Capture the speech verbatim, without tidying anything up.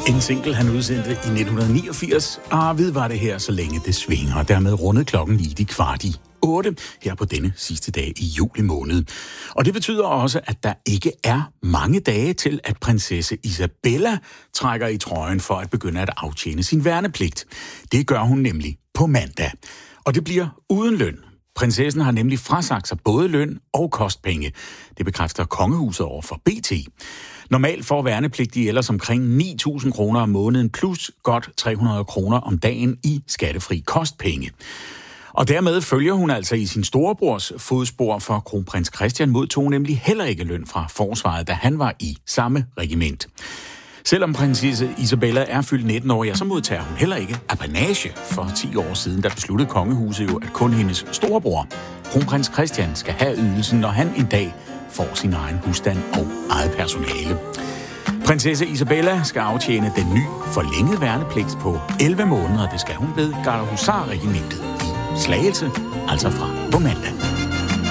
En single, han udsendte i nitten niogfirs. Arvid var det her, så længe det svinger, og dermed rundet klokken lige de kvart i otte her på denne sidste dag i juli måned. Og det betyder også, at der ikke er mange dage til, at prinsesse Isabella trækker i trøjen for at begynde at aftjene sin værnepligt. Det gør hun nemlig på mandag. Og det bliver uden løn. Prinsessen har nemlig frasagt sig både løn og kostpenge. Det bekræfter kongehuset over for B T. Normalt får værnepligtige ellers omkring ni tusind kroner om måneden plus godt tre hundrede kroner om dagen i skattefri kostpenge. Og dermed følger hun altså i sin storebrors fodspor, for kronprins Christian modtog nemlig heller ikke løn fra forsvaret, da han var i samme regiment. Selvom prinsesse Isabella er fyldt nitten år, ja, så modtager hun heller ikke apanage. For ti år siden, der besluttede kongehuset jo, at kun hendes storebror, kronprins Christian, skal have ydelsen, når han en dag får sin egen husstand og eget personale. Prinsesse Isabella skal aftjene den nye forlængede værnepligt på elleve måneder. Det skal hun ved Gardehusarregimentet i Slagelse, altså fra på mandag.